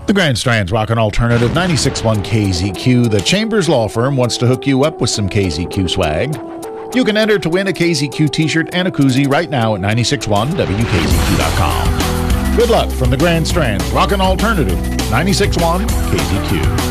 The Grand Strand's Rockin' Alternative 96.1 KZQ. The Chambers Law Firm wants to hook you up with some KZQ swag. You can enter to win a KZQ t-shirt and a koozie right now at 961WKZQ.com. Good luck from the Grand Strand's Rockin' Alternative 96.1 KZQ.